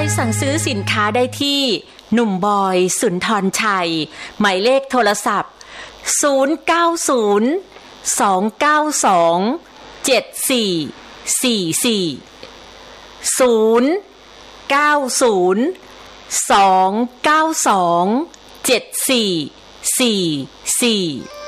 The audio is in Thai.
สั่งซื้อสินค้าได้ที่หนุ่มบอยสุนทรชัยหมายเลขโทรศัพท์0902927444 0902927444